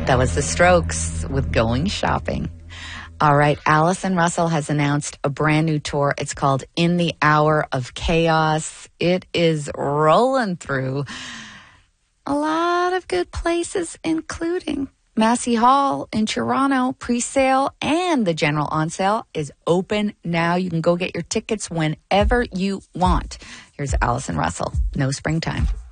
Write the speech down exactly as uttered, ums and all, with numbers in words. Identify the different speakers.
Speaker 1: That was The Strokes with Going Shopping. All right, Allison Russell has announced a brand new tour. It's called In the Hour of Chaos. It is rolling through a lot of good places, including Massey Hall in Toronto. Pre-sale and the general on sale is open now. You can go get your tickets whenever you want. Here's Allison Russell. No springtime.